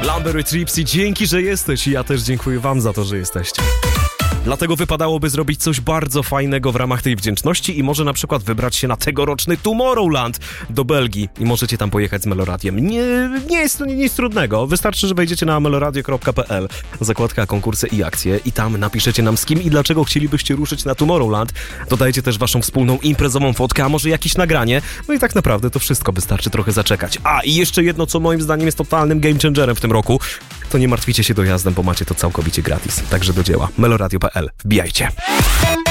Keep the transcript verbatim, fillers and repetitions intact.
Lambery Tripsy, dzięki, że jesteś i ja też dziękuję wam za to, że jesteście. Dlatego wypadałoby zrobić coś bardzo fajnego w ramach tej wdzięczności i może na przykład wybrać się na tegoroczny Tomorrowland do Belgii i możecie tam pojechać z Meloradiem. Nie, nie jest to nic trudnego, wystarczy, że wejdziecie na meloradio kropka p l, zakładka konkursy i akcje i tam napiszecie nam z kim i dlaczego chcielibyście ruszyć na Tomorrowland. Dodajcie też waszą wspólną imprezową fotkę, a może jakieś nagranie. No i tak naprawdę to wszystko, wystarczy trochę zaczekać. A i jeszcze jedno, co moim zdaniem jest totalnym game changerem w tym roku, to nie martwicie się dojazdem, bo macie to całkowicie gratis. Także do dzieła. meloradio kropka p l. Wbijajcie.